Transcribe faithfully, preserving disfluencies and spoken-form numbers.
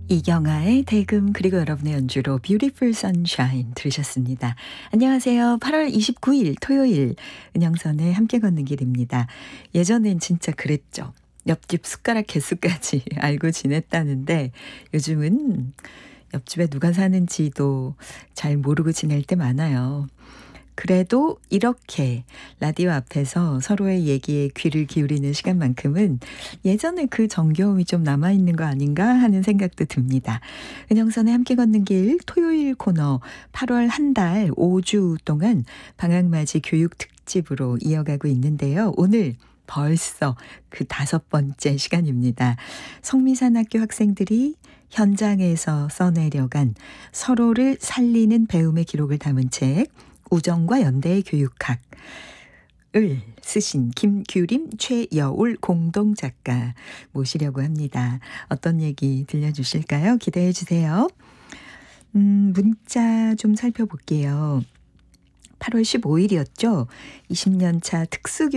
이경아의 대금 그리고 여러분의 연주로 Beautiful Sunshine 들으셨습니다. 안녕하세요. 팔월 이십구일 토요일 은영선의 함께 걷는 길입니다. 예전엔 진짜 그랬죠. 옆집 숟가락 개수까지 알고 지냈다는데 요즘은 옆집에 누가 사는지도 잘 모르고 지낼 때 많아요. 그래도 이렇게 라디오 앞에서 서로의 얘기에 귀를 기울이는 시간만큼은 예전에 그 정겨움이 좀 남아있는 거 아닌가 하는 생각도 듭니다. 은영선의 함께 걷는 길 토요일 코너 팔월 한 달 오 주 동안 방학맞이 교육 특집으로 이어가고 있는데요. 오늘 벌써 그 다섯 번째 시간입니다. 성미산학교 학생들이 현장에서 써내려간 서로를 살리는 배움의 기록을 담은 책 우정과 연대의 교육학을 쓰신 김규림, 최여울 공동작가 모시려고 합니다. 어떤 얘기 들려주실까요? 기대해 주세요. 음, 문자 좀 살펴볼게요. 팔월 십오일이었죠. 이십 년 차 특수교